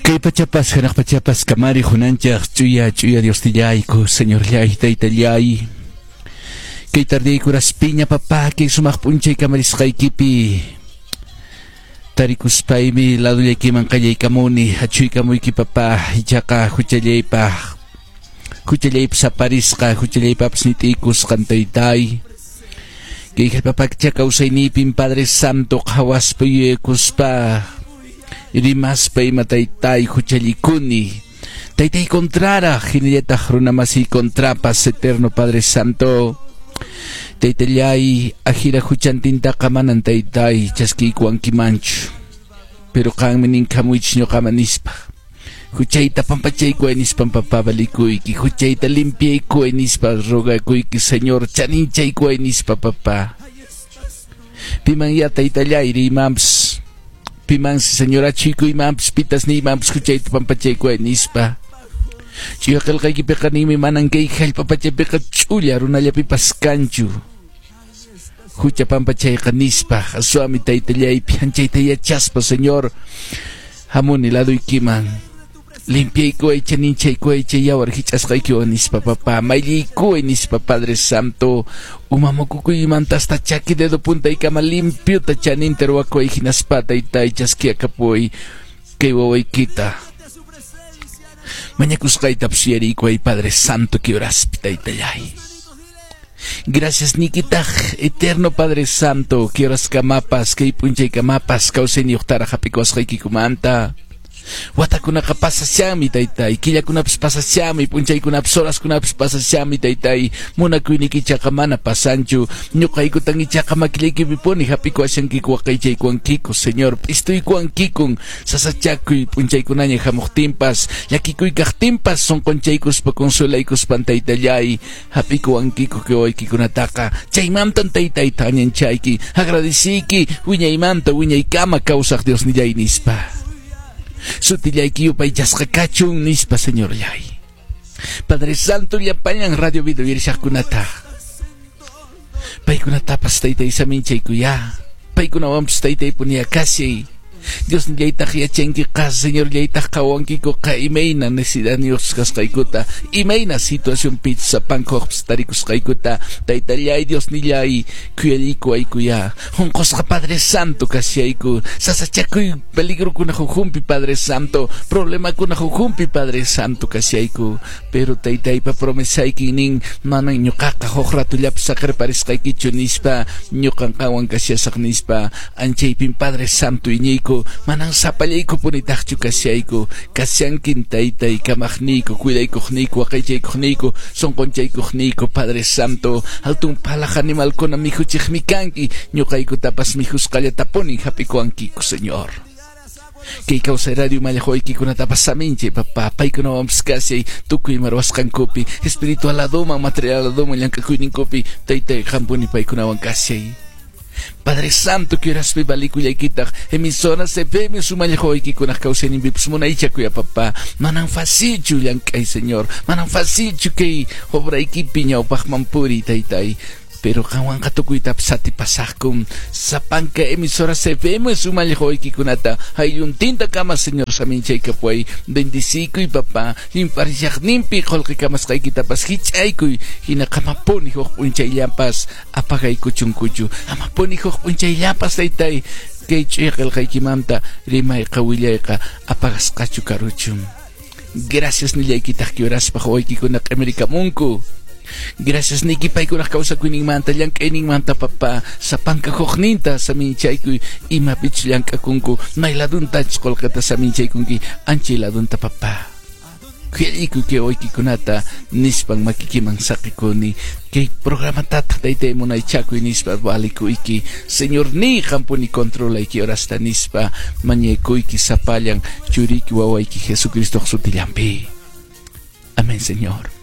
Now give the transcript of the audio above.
Kay pachapas, hanak pachapas, kamari hunanchak, chuya Dios tiyayko, Señor Yay, Taytayay. Kay tardi kuraspiña papa, kay sumakpunchay kamaris kay kipi. Tarikuspay mi lado yakiman kayay kamuni, hachuy kamuy ki papa, ichaka huchalyay pa. Huchalyay pa sa Paris ka, huchalyay pa snitikus kantaytay. Kay kapapakchaka usay nipin Padre Santo, kawas pa yuekus pa. Irimas pa'y mataytay huchalikuni. Taytay kontrara, hinilyatak runamasi kontrapas eterno Padre Santo. Taytayay, ahira huchantinta kamanan taytay, chaskikuan kimanchu. Pero kang mining kamuich nyo kamanispa. Huchayta pampachay ko enis pampapabalikoy ki. Huchayta limpiay ko enis pa roga koy ki Señor. Chaninchay ko enis pa papa. Pimangya taytayay, rimams. Pimang si señora chico imamps pitas ni imamps kuchay pampachay ko enispa. Chiyakal kay kipekanimi manang kay kay papachay pekachulya runalya pipaskanchu. Kucha pampachay kanispa aswami taytalyay pihanchay tayachaspa señor. Hamon nilado ikimang. Limpiay ko ay chaninchay ko ay chayawar hichas kay kyo anispa papa. Mayli ko anispa Padre Santo. Umamoko ko imantas tachaki dedo punta ikama limpyo tachanin terwa ko ay hinaspatay tay chaskia kapoy kay waway kita. Manyakus kay tapsiyari ko ay Padre Santo ki oras pitay talay. Gracias nikitach eterno Padre Santo ki oras kamapas kay punchay kamapas kausen yuktara hapikos kay kikumanta. Wata kuna kapasa siyami taytay, kila kuna pasa siyami, punchay kuna psoras kuna pasa siyami taytay, muna ko inikicha mana pasancho, nyukay ko tangi chaka makiliki piponi, happy ko asyang kikuwa kay chay ko ang kiko, Señor, istoy ko ang kikong, sasatyakoy, punchay ko na niya hamuktimpas, laki ko'y kaktimpas, song konchay ko pa konsulay ko pantay talyay, happy ko ang kiko kioy kiko nataka, chay mamtan taytay tanyan chay ki, agradisiki, winyay mamta, winyay kama kausak Dios ni jay nispa. Sutilay kiyo pa'y jas kakachong nispa, Señor Yay. Padre Santo, yapanyang radio video irisak kunata. Pa'y kunata pastay-tay sa minchay kuya. Pa'y kunawang pastay-tay po niya kasi. Diyos niya'y takiachengki ka, Señor Yay takawangki ko ka imay na nesidan Diyos kas kay kuta. Imay na sitwasyon pizza pangkoks tarikus kay kuta. Taytalyay Diyos niya'y kuyali ko ay kuya. Hongkos ka Padre Santo kasi ay ko. Sasatya ko'y peligro ko nakukumpi Padre Santo. Problema ko nakukumpi Padre Santo kasi ay ko. Pero taytay pa promesay kining manang nyo kakahokra tulyap sa karparis kay kichunispa. Nyo kang kawang kasi sa knispa. Anchay pin Padre Santo inyay ko. Manang sapalay ko po ni takcho kasyay ko. Kasyang kintaytay kamakni ko. Kuilay ko kni ko. Akay chay ko kni ko. Songkon chay ko kni ko Padre Santo. Altong palak animal ko na miho chikmikanki. Nyo kay ko tapas mihus kalyataponi. Happy ko ang kiko Señor. Kay ikaw sa radio malahoy kiko na tapas sa minche. Papapay ko na wams kasyay. Tukoy marwas kang kopi. Espiritual adoma. Material adoma. Yang kakuning kopi. Taytay kampo ni pay ko na wang kasyay. Padre Santo, que oras pe balikuya kitak, emisoras se pe me sumalhoy ki kunak kausen bips mo na icha kuya papa, manang fasichu yang kay Señor, manang fasichu kay obra ikipinya upah mampuri taytay. Pero kawang katukoy tapsati pasakum sa pangka emisora se vemo sumalhoy ki kunata hayun tinta kama Señor sa minchay kapoy bendisikoy papa limparyak nimpi kol ki kamas kay kitapas hichay koy hinakamapon hok punchay lampas apagay kuchungkuchu amapon hok punchay lampas taytay kay chekal kay kimamta rimay kawilyay ka apagas kachukaruchum. Gracias nilay kitak kioras pa koy ki kunak Amerika mungko. Gracias Niki pay ko nakausa ko ning manta lang kay ning manta papa sa pangkakokninta sa minchay ko imapits lang kakung ko may ladun touch call kata sa minchay kong ki anchi ladun ta papa kaya iko kaya oiki ko nata nispang makikimang saki ko ni kay programa tatatay mo na ichako nispa balik ko iki Señor ni kampo ni kontrol ay ki oras ta nispa manye ko iki sa palyang churiki waway ki Jesucristo sutilampi. Amen Señor.